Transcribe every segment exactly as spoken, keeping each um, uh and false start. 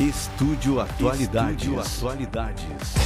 Estúdio Atualidades. Estúdio Atualidades.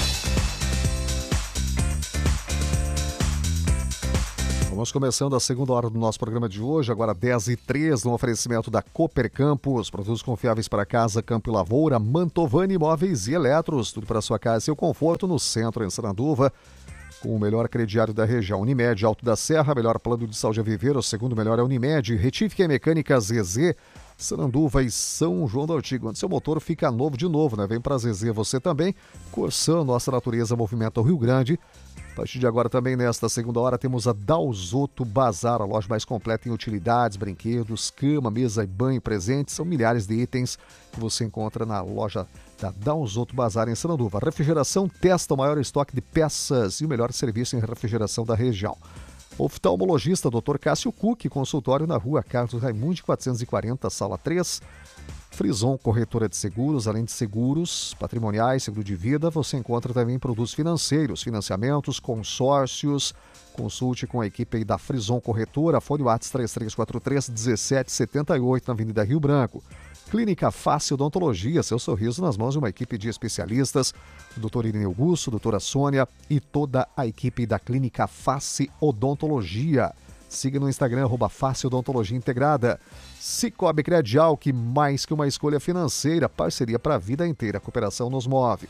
Vamos começando a segunda hora do nosso programa de hoje, agora dez e três, no oferecimento da Cooper Campos, produtos confiáveis para casa, campo e lavoura, Mantovani Imóveis e Eletros, tudo para sua casa e seu conforto no centro, em Sananduva, com o melhor crediário da região. Unimed Alto da Serra, melhor plano de saúde a viver, o segundo melhor é Unimed, Retífica e Mecânica Z Z, Sananduva e São João do Artigo, onde seu motor fica novo de novo, né? Vem para Z Z você também, Corsan, nossa natureza movimenta o Rio Grande. A partir de agora também, nesta segunda hora, temos a Dalzotto Bazar, a loja mais completa em utilidades, brinquedos, cama, mesa e banho presentes. São milhares de itens que você encontra na loja da Dalzotto Bazar em Sananduva. Refrigeração testa o maior estoque de peças e o melhor serviço em refrigeração da região. Oftalmologista doutor Cássio Cook, consultório na rua Carlos Raimundi, quatrocentos e quarenta, sala três. Frison, corretora de seguros, além de seguros patrimoniais, seguro de vida, você encontra também produtos financeiros, financiamentos, consórcios. Consulte com a equipe da Frison Corretora, fone WhatsApp três três quatro três, um sete sete oito, na Avenida Rio Branco. Clínica Face Odontologia, seu sorriso nas mãos de uma equipe de especialistas, doutor Irineu Augusto, doutora Sônia e toda a equipe da Clínica Face Odontologia. Siga no Instagram, arroba Face Odontologia Integrada. Cicobi Credial, que mais que uma escolha financeira, parceria para a vida inteira, a cooperação nos move.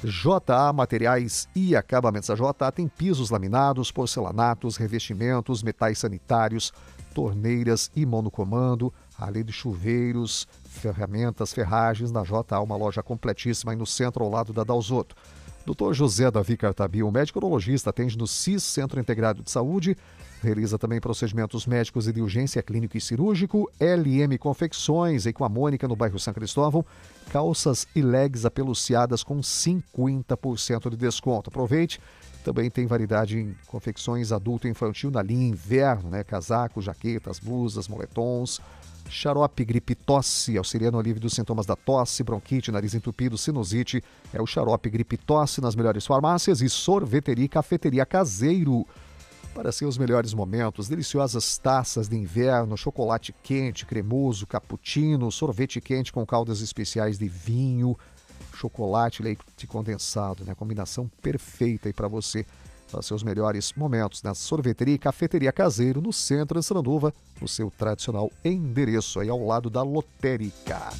J A Materiais e Acabamentos. A J A tem pisos laminados, porcelanatos, revestimentos, metais sanitários, torneiras e monocomando, além de chuveiros, ferramentas, ferragens. Na J A, uma loja completíssima aí no centro, ao lado da Dalzotto. doutor José Davi Cartabil, médico urologista, atende no C I S, Centro Integrado de Saúde, realiza também procedimentos médicos e de urgência clínico e cirúrgico. L M Confecções, aí com a Mônica, no bairro São Cristóvão, calças e legs apeluciadas com cinquenta por cento de desconto. Aproveite, também tem variedade em confecções adulto e infantil na linha inverno, né? Casacos, jaquetas, blusas, moletons. Xarope gripe tosse, auxilia no alívio dos sintomas da tosse, bronquite, nariz entupido, sinusite. É o xarope gripe tosse nas melhores farmácias. E sorveteria e cafeteria Caseiro. Para seus melhores momentos, deliciosas taças de inverno, chocolate quente, cremoso, cappuccino, sorvete quente com caldas especiais de vinho, chocolate, leite condensado, né? Combinação perfeita aí para você, para seus melhores momentos na sorveteria e cafeteria Caseiro, no centro de Sananduva, no seu tradicional endereço, aí ao lado da lotérica.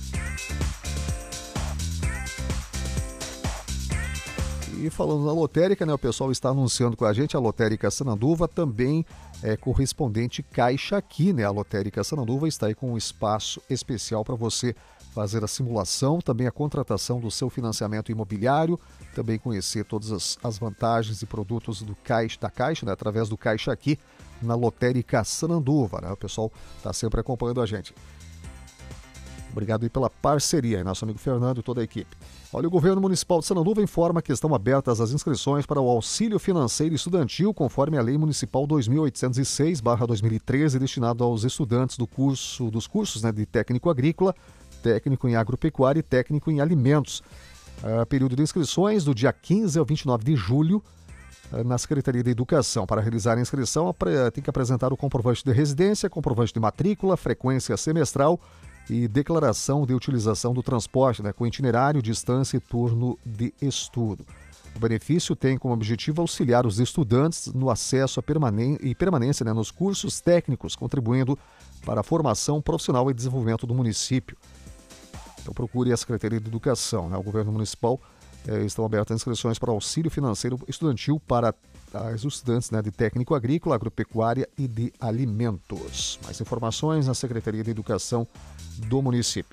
E falando na lotérica, né, o pessoal está anunciando com a gente, a lotérica Sananduva também é correspondente Caixa Aqui, né? A lotérica Sananduva está aí com um espaço especial para você fazer a simulação, também a contratação do seu financiamento imobiliário, também conhecer todas as, as vantagens e produtos do Caixa, da Caixa, né, através do Caixa Aqui, na lotérica Sananduva, né? O pessoal está sempre acompanhando a gente. Obrigado aí pela parceria, nosso amigo Fernando e toda a equipe. Olha, o governo municipal de Sananduva informa que estão abertas as inscrições para o auxílio financeiro estudantil, conforme a Lei Municipal dois mil oitocentos e seis barra dois mil e treze, destinado aos estudantes do curso, dos cursos, né, de técnico agrícola, técnico em agropecuária e técnico em alimentos. Uh, período de inscrições do dia quinze ao vinte e nove de julho, uh, na Secretaria de Educação. Para realizar a inscrição, tem que apresentar o comprovante de residência, comprovante de matrícula, frequência semestral e declaração de utilização do transporte, né, com itinerário, distância e turno de estudo. O benefício tem como objetivo auxiliar os estudantes no acesso a permanen- e permanência, né, nos cursos técnicos, contribuindo para a formação profissional e desenvolvimento do município. Então procure a Secretaria de Educação, né? O governo municipal eh, estão abertas inscrições para auxílio financeiro estudantil para os estudantes, né, de técnico agrícola, agropecuária e de alimentos. Mais informações na Secretaria de Educação do município.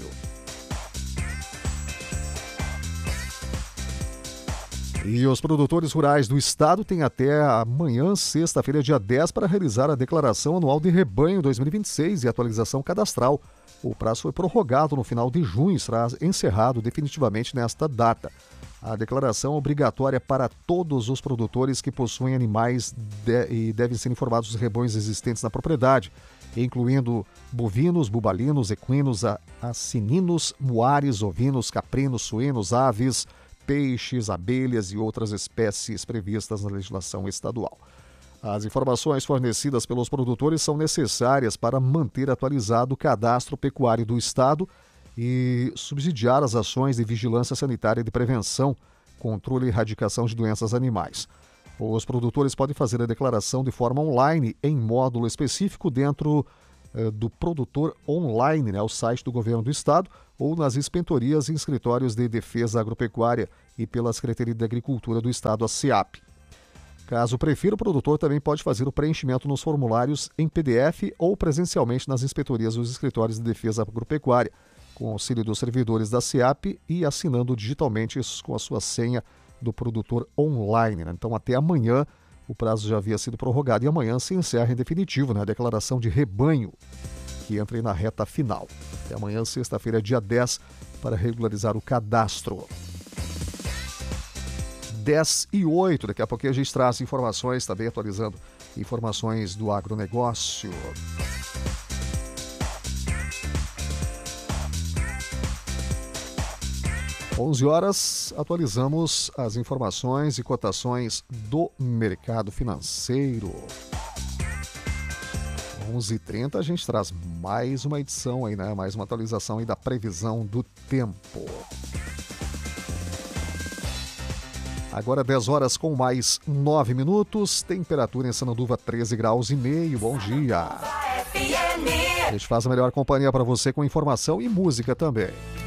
E os produtores rurais do estado têm até amanhã, sexta-feira, dia dez, para realizar a declaração anual de rebanho dois mil e vinte e seis e atualização cadastral. O prazo foi prorrogado no final de junho e será encerrado definitivamente nesta data. A declaração é obrigatória para todos os produtores que possuem animais de, e devem ser informados dos rebanhos existentes na propriedade, incluindo bovinos, bubalinos, equinos, acininos, muares, ovinos, caprinos, suínos, aves, peixes, abelhas e outras espécies previstas na legislação estadual. As informações fornecidas pelos produtores são necessárias para manter atualizado o cadastro pecuário do Estado e subsidiar as ações de vigilância sanitária e de prevenção, controle e erradicação de doenças animais. Os produtores podem fazer a declaração de forma online em módulo específico dentro eh, do Produtor Online, né, o site do Governo do Estado, ou nas inspetorias e escritórios de defesa agropecuária e pela Secretaria de Agricultura do Estado, a SEAP. Caso prefira, o produtor também pode fazer o preenchimento nos formulários em P D F ou presencialmente nas inspetorias dos escritórios de defesa agropecuária, com auxílio dos servidores da SEAP e assinando digitalmente com a sua senha do Produtor Online. Né? Então, até amanhã, o prazo já havia sido prorrogado e amanhã se encerra em definitivo, né, a declaração de rebanho, que entra aí na reta final. Até amanhã, sexta-feira, dia dez, para regularizar o cadastro. dez e oito, daqui a pouquinho a gente traz informações, também atualizando informações do agronegócio. onze horas, atualizamos as informações e cotações do mercado financeiro. onze e trinta, a gente traz mais uma edição aí, né? Mais uma atualização aí da previsão do tempo. Agora dez horas com mais nove minutos, temperatura em Sananduva treze graus e meio. Bom dia. A gente faz a melhor companhia para você com informação e música também.